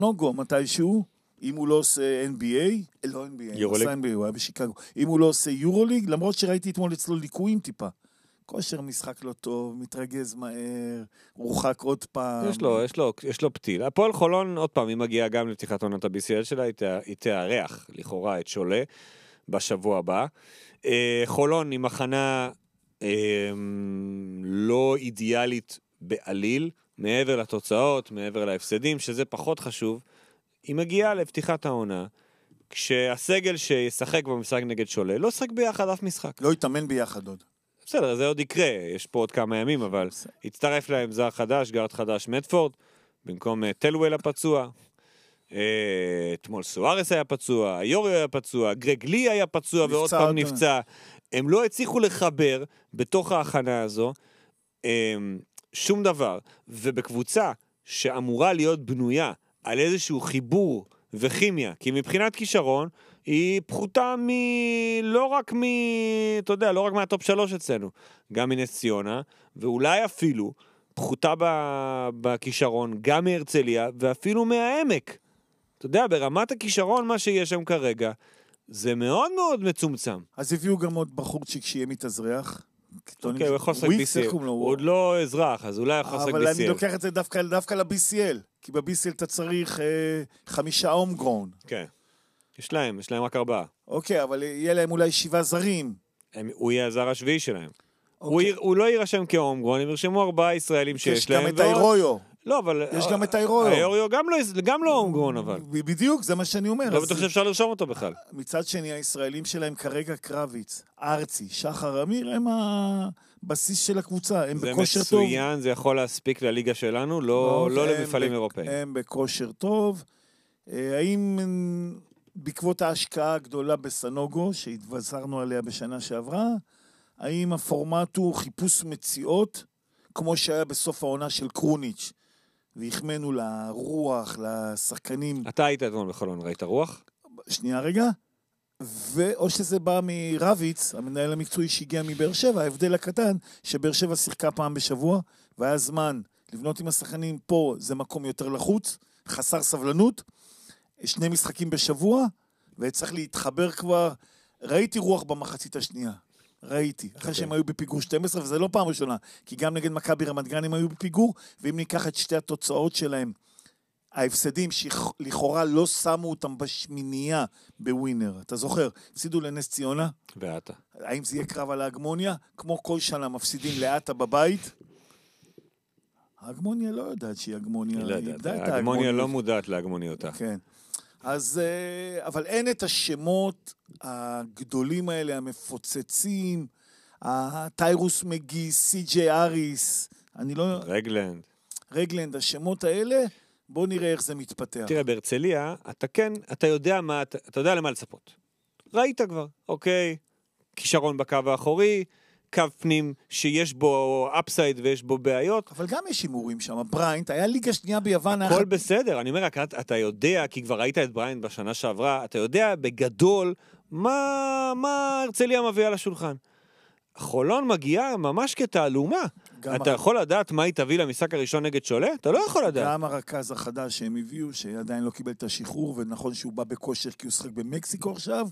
נוגו מתישהו, אם הוא לא עושה NBA, לא NBA, הוא עושה NBA, הוא היה בשיקגו. אם הוא לא עושה יורוליג, למרות שראיתי אתמול אצלו ליקויים טיפה. כושר משחק לא טוב, מתרגז מהר, רוחק עוד פעם. יש לו פתיל. הפועל חולון, עוד פעם, היא מגיעה גם לפתיחת עונת ה-BCL שלה, היא תארח לכאורה את שולה בשבוע הבא. חולון היא מחנה לא אידיאלית בעליל, מעבר לתוצאות, מעבר להפסדים, שזה פחות חשוב. היא מגיעה לפתיחת העונה, כשהסגל שישחק במשחק נגד שולה, לא שחק ביחד אף משחק. לא יתאמן ביחד עוד. בסדר, זה עוד יקרה, יש פה עוד כמה ימים, אבל הצטרף להם זר חדש, גארד חדש, מטפורד, במקום טלוול הפצוע, אתמול סוארס היה פצוע, היורי היה פצוע, גרג לי היה פצוע ועוד פעם נפצע. הם לא הצליחו לחבר בתוך ההכנה הזו שום דבר, ובקבוצה שאמורה להיות בנויה על איזשהו חיבור וכימיה, כי מבחינת כישרון היא פחותה לא רק מהטופ 3 אצלנו, גם מנס ציונה, ואולי אפילו פחותה בכישרון גם מהרצליה, ואפילו מהעמק. אתה יודע, ברמת הכישרון מה שיש שם כרגע, זה מאוד מאוד מצומצם. אז הביאו גם עוד בחורצ'יק שיהיה מתאזרח. אוקיי, הוא יכול לשחק BCL. הוא עוד לא אזרח, אז אולי יכול לשחק BCL. אבל אני לוקח את זה דווקא ל-BCL, כי ב-BCL אתה צריך 5 הומגרון. כן. יש להם רק 4. אוקיי, אבל יהיה להם אולי 7 זרים. הוא יהיה הזר השביעי שלהם. הוא לא יירשם כהומגרון, הם ירשמו 4 ישראלים שיש להם. יש גם את האירויו. לא, אבל... יש גם את האירויו. האירויו גם לא הומגרון, אבל. בדיוק, זה מה שאני אומר. לא בטוח שאפשר לרשום אותו בכלל. מצד שני, הישראלים שלהם כרגע קרביץ, ארצי, שחר אמיר, הם הבסיס של הקבוצה, הם בכושר טוב. זה מצוין, זה יכול להספיק לליגה שלנו, לא למפעלים אירופאים. הם בכושר טוב. האם בעקבות ההשקעה הגדולה בסנוגו, שהתבשרנו עליה בשנה שעברה, האם הפורמט הוא חיפוש מציאות, כמו שהיה בסוף העונה של קרוניץ', והחמנו לרוח, לשחקנים. אתה היית אתמול בחולון, ראית רוח? שנייה רגע. או שזה בא מרביץ, המנהל המקצועי שהגיע מבאר שבע, ההבדל הקטן, שבאר שבע שיחקה פעם בשבוע, והיה זמן לבנות עם השחקנים פה, זה מקום יותר לחוץ, חסר סבלנות, 2 משחקים בשבוע, וצריך להתחבר כבר, ראיתי רוח במחצית השנייה. ראיתי, אחרי שהם היו בפיגור 12, וזה לא פעם ראשונה, כי גם נגד מכבי רמת גן הם היו בפיגור, ואם ניקח את שתי התוצאות שלהם, ההפסדים שלכאורה לא שמו אותם בשמינייה בווינר, אתה זוכר, הפסידו לנס ציונה? ואתה. האם זה יהיה קרב על ההגמוניה? כמו כל שנה מפסידים לאתה בבית? ההגמוניה לא יודעת שהיא הגמוניה. היא לא יודעת, ההגמוניה לא מודעת להגמוניותה. כן. אז, אבל אין את השמות הגדולים האלה, המפוצצים, טיירוס מגי, סי.ג'יי אריס, אני לא... רגלנד, השמות האלה, בוא נראה איך זה מתפתח. תראה, בהרצליה, אתה יודע למה לצפות. ראית כבר, אוקיי, כישרון בקו האחורי, קו פנים שיש בו אפסייד ויש בו בעיות. אבל גם יש הימורים שם, בריינט, היה ליגה שנייה ביוון. הכל בסדר, אני אומר רק, אתה יודע, כי כבר ראית את בריינט בשנה שעברה, אתה יודע בגדול מה הרצליה מביאה לשולחן. חולון מגיעה ממש כתעלומה. אתה יכול לדעת מה היא תביא למשחק הראשון נגד שולה? אתה לא יכול לדעת. גם הרכז החדש שהם הביאו, שעדיין לא קיבל את השחרור, ונכון שהוא בא בכושר כי הוא שחק במקסיקו עכשיו.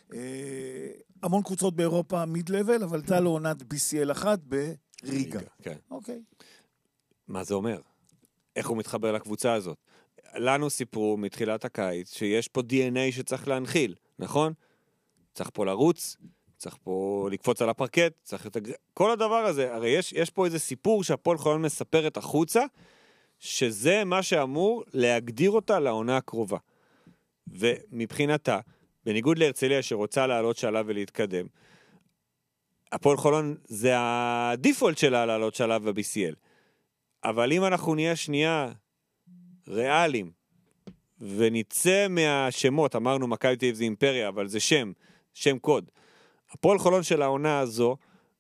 המון קבוצות באירופה מיד-לבל, אבל אתה לא עונת BCL אחת בריגה. אוקיי. מה זה אומר? איך הוא מתחבר לקבוצה הזאת? לנו סיפרו מתחילת הקיץ שיש פה DNA שצריך להנחיל, נכון? צריך פה לרוץ, צריך פה לקפוץ על הפרקט, צריך כל הדבר הזה, הרי יש פה איזה סיפור שהפועל חולון מספרת החוצה, שזה מה שאמור להגדיר אותה לעונה הקרובה. ומבחינתה, בניגוד להרצליה שרוצה לעלות שלב ולהתקדם, הפועל חולון זה הדיפולט שלה לעלות שלב ב-BCL. אבל אם אנחנו נהיה שנייה ריאליים, ונצא מהשמות, אמרנו מכבי תל אביב זה אימפריה, אבל זה שם קוד. הפועל חולון של העונה הזו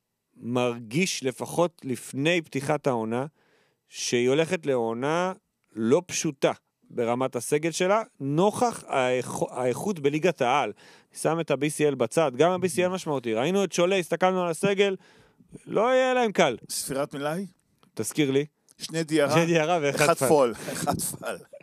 מרגיש לפחות לפני פתיחת העונה שהיא הולכת לעונה לא פשוטה ברמת הסגל שלה, נוכח האיכות בליגת העל. שם את ה-BCL בצד, גם ה-BCL משמעותי. ראינו את שולה, הסתכלנו על הסגל, לא יהיה להם קל. ספירת מלאי? תזכיר לי. 2 דיירה ואחד פול. 1 פל.